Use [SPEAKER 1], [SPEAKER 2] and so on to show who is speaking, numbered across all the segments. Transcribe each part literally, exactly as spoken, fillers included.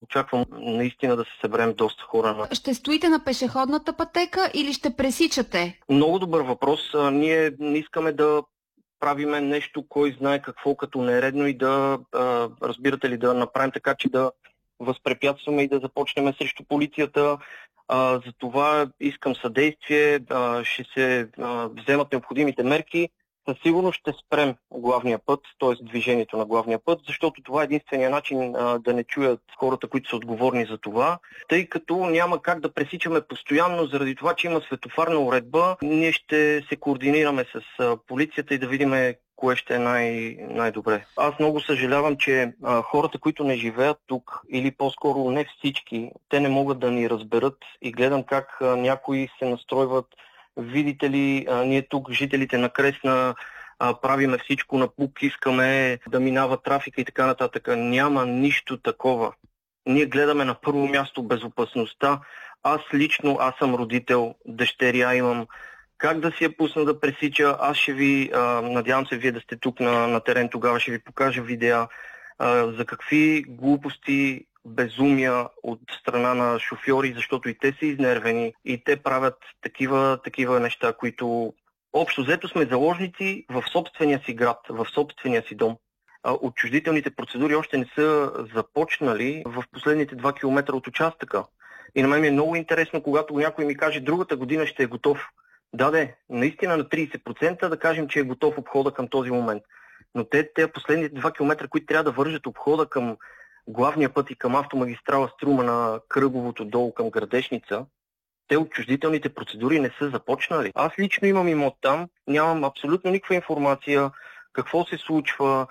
[SPEAKER 1] очаквам наистина да се съберем доста хора.
[SPEAKER 2] Ще стоите на пешеходната пътека или ще пресичате?
[SPEAKER 1] Много добър въпрос. А, ние не искаме да правиме нещо, кой знае какво като нередно и да, а, разбирате ли, да направим така, че да възпрепятстваме и да започнем срещу полицията. А, за това искам съдействие, а, ще се а, вземат необходимите мерки. Със сигурност ще спрем главния път, т.е. движението на главния път, защото това е единствения начин а, да не чуят хората, които са отговорни за това, тъй като няма как да пресичаме постоянно, заради това, че има светофарна уредба. Ние ще се координираме с а, полицията и да видим кое ще е най- най-добре. Аз много съжалявам, че а, хората, които не живеят тук, или по-скоро не всички, те не могат да ни разберат и гледам как а, някои се настройват. Видите ли, а, ние тук, жителите на Кресна, а, правиме всичко на пук, искаме да минава трафика и така нататък. Няма нищо такова. Ние гледаме на първо място безопасността. Аз лично, аз съм родител, дъщеря имам. Как да си я пусна да пресича? Аз ще ви, а, надявам се вие да сте тук на, на терен, тогава ще ви покажа видеа а, за какви глупости, безумия от страна на шофьори, защото и те са изнервени и те правят такива, такива неща, които общо взето сме заложници в собствения си град, в собствения си дом. Отчуждителните процедури още не са започнали в последните два километра от участъка. И на мен ми е много интересно, когато някой ми каже другата година ще е готов. Да, де, наистина на трийсет процента да кажем, че е готов обхода към този момент. Но те, те последните два километра, които трябва да вържат обхода към главния път и към автомагистрала Струма на Кръговото долу към Градешница, те отчуждителните процедури не са започнали. Аз лично имам имот там, нямам абсолютно никаква информация какво се случва.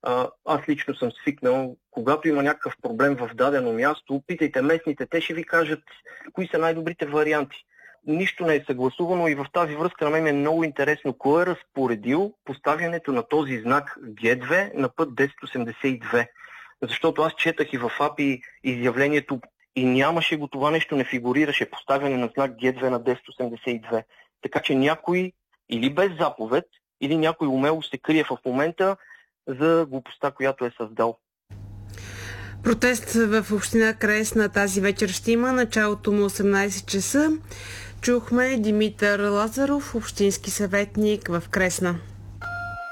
[SPEAKER 1] Аз лично съм свикнал, когато има някакъв проблем в дадено място, питайте местните, те ще ви кажат кои са най-добрите варианти. Нищо не е съгласувано и в тази връзка на мен е много интересно кой е разпоредил поставянето на този знак Г две на път десет осемдесет и две. Защото аз четах и в АПИ изявлението и нямаше го това нещо, не фигурираше поставяне на знак Г две на десет осемдесет и две. Така че някой или без заповед, или някой умело се крие в момента за глупостта, която е създал.
[SPEAKER 3] Протест в община Кресна тази вечер ще има, началото му осемнайсет часа. Чухме Димитър Лазаров, общински съветник в Кресна.